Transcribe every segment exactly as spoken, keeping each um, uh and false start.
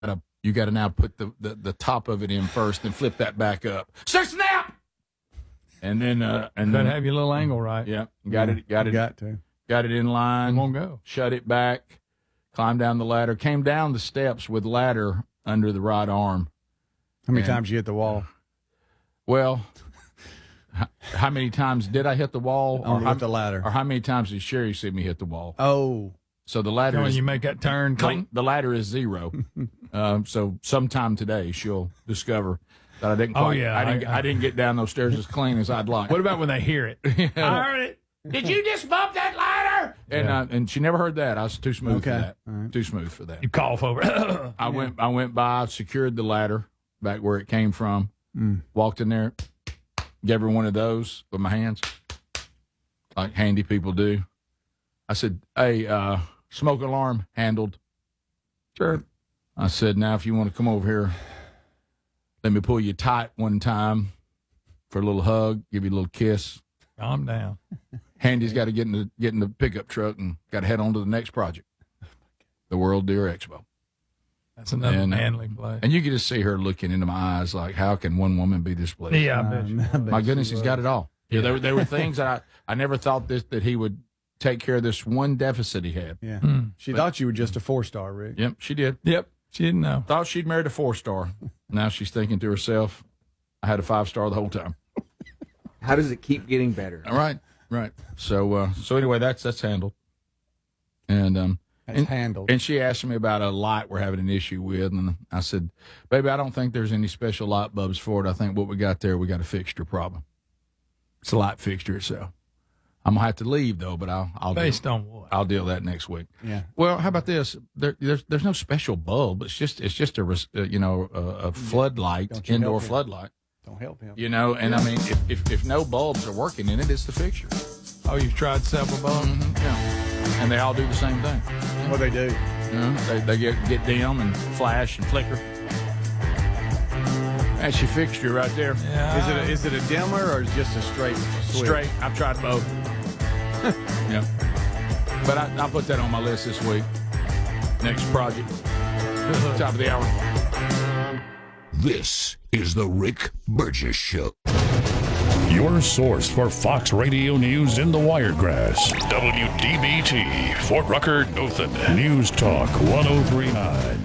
you got to now put the, the, the top of it in first and flip that back up. So snap! And then, uh, and Gotta then have your little angle right. Yeah, got Yeah, it, got it, got to. got it in line. It won't go. Shut it back. Climbed down the ladder. Came down the steps with ladder under the right arm. How many And- times you hit the wall? Well, how, how many times did I hit the wall, Only how, with the ladder. or how many times did Sherry see me hit the wall? Oh, So the ladder When is you make that turn, the, clink. the ladder is zero. um, so sometime today she'll discover that I didn't. Oh, Quite, yeah, I didn't. I- I, didn't get down those stairs as clean as I'd like. What about when they hear it? I heard it. Did you just bump that ladder? And Yeah. uh, and she never heard that. I was too smooth Okay. for that. All right. Too smooth for that. You cough over it. I went. I went by, secured the ladder back where it came from. Mm. Walked in there, gave her one of those with my hands, like handy people do. I said, "Hey, uh, smoke alarm handled." Sure. I said, "Now, if you want to come over here, let me pull you tight one time for a little hug, give you a little kiss." Calm down. Handy's got to get in the get in the pickup truck and got to head on to the next project, the World Deer Expo. That's another And, uh, manly play. And you could just see her looking into my eyes like, how can one woman be this blessed? Yeah, I bet you. Um, My goodness, he's got it all. Yeah, there, were- there were things that I, I never thought this that he would take care of this one deficit he had. Yeah. Mm. She thought you were just a four star, Rick. Yep, she did. Yep. She didn't know. Thought she'd married a four star. Now she's thinking to herself, I had a five star the whole time. How does it keep getting better? All right, right. So uh, so anyway, that's that's handled. And um That's and, handled. and she asked me about a light we're having an issue with, and I said, "Baby, I don't think there's any special light bulbs for it. I think what we got there, we got a fixture problem. It's a light fixture itself. I'm gonna have to leave though, but I'll I'll deal, Based on what? I'll deal with that next week. yeah. Well, how about this? There, there's there's no special bulb. It's just it's just a res- uh, you know a, a floodlight, Don't you indoor help him. floodlight. Don't help him. You know, and I mean, if, if if no bulbs are working in it, it's the fixture. Oh, you've tried several bulbs? Mm-hmm. Yeah, and they all do the same thing. What they do? You know, they they get get dim and flash and flicker. That's your fixture right there. Yeah. Is it a, is it a dimmer or is it just a straight switch? Straight. I've tried both. Yeah, but I, I'll put that on my list this week. Next project. Top of the hour. This is the Rick Burgess Show. Your source for Fox Radio News in the Wiregrass. W D B T, Fort Rucker, Dothan. News Talk one oh three point nine.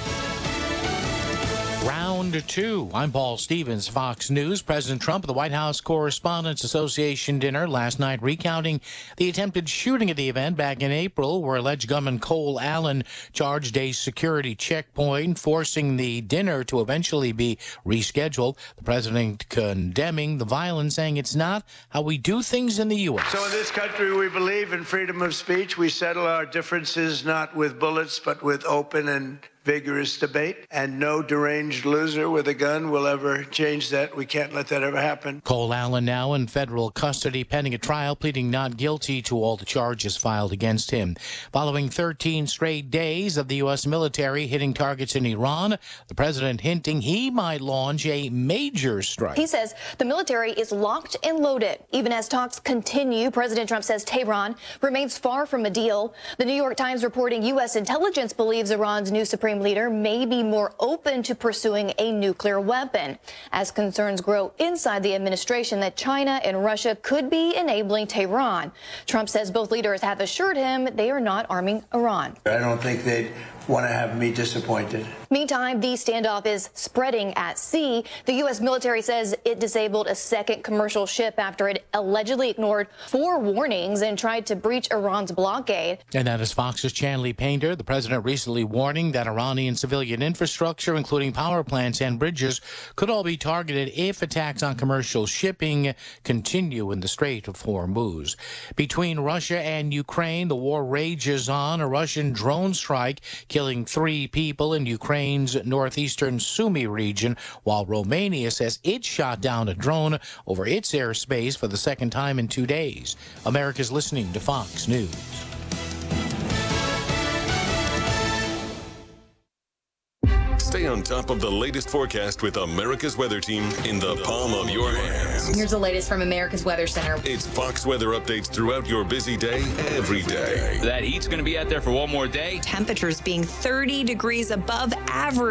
Round two. I'm Paul Stevens, Fox News. President Trump at the White House Correspondents Association dinner last night recounting the attempted shooting at the event back in April where alleged gunman Cole Allen charged a security checkpoint, forcing the dinner to eventually be rescheduled. The president condemning the violence, saying it's not how we do things in the U S So in this country, we believe in freedom of speech. We settle our differences not with bullets, but with open and vigorous debate, and no deranged loser with a gun will ever change that. We can't let that ever happen. Cole Allen now in federal custody pending a trial, pleading not guilty to all the charges filed against him. Following thirteen straight days of the U S military hitting targets in Iran, the president hinting he might launch a major strike. He says the military is locked and loaded. Even as talks continue, President Trump says Tehran remains far from a deal. The New York Times reporting U S intelligence believes Iran's new Supreme leader may be more open to pursuing a nuclear weapon as concerns grow inside the administration that China and Russia could be enabling Tehran. Trump says both leaders have assured him they are not arming Iran. I don't think they'd want to have me disappointed. Meantime, the standoff is spreading at sea. The U S military says it disabled a second commercial ship after it allegedly ignored four warnings and tried to breach Iran's blockade. And that is Fox's Chanley Painter. The president recently warning that Iranian civilian infrastructure, including power plants and bridges, could all be targeted if attacks on commercial shipping continue in the Strait of Hormuz. Between Russia and Ukraine, the war rages on. A Russian drone strike killing three people in Ukraine's northeastern Sumy region, while Romania says it shot down a drone over its airspace for the second time in two days. America's listening to Fox News. Stay on top of the latest forecast with America's Weather Team in the palm of your hands. Here's the latest from America's Weather Center. It's Fox weather updates throughout your busy day, every day. That heat's going to be out there for one more day. Temperatures being thirty degrees above average.